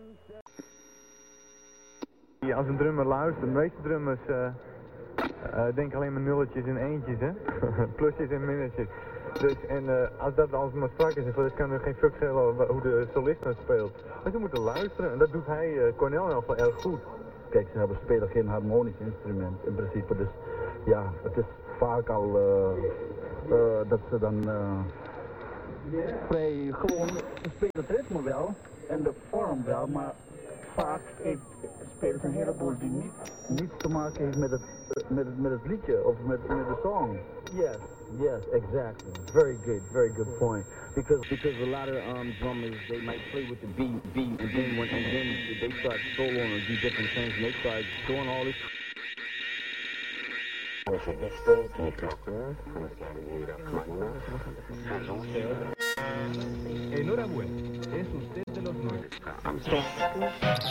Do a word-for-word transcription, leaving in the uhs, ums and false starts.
Ja, als een drummer luistert, de meeste drummers uh, uh, denken alleen maar nulletjes en eentjes, hè? Plusjes en minnetjes. Dus, en uh, als dat als maar strak is, dan kan er geen fuck schelen hoe de solist het speelt. Maar ze moeten luisteren en dat doet hij, uh, Cornel in ieder geval, erg goed. Kijk, ze hebben spelen geen harmonisch instrument in principe, dus ja, het is vaak al uh, uh, dat ze dan uh, vrij gewoon, ze spelen het ritme wel en de vorm wel, maar vaak speelt een heleboel die niet, niets te maken heeft met het, met het, met het liedje of met, met de song. Yes, yes, exactly. Very good, very good point. Because because a lot of um, drummers, they might play with the beat, beat, and then when and then they start soloing and do different things, and they start doing all this. Enhorabuena, es usted de los nuestros.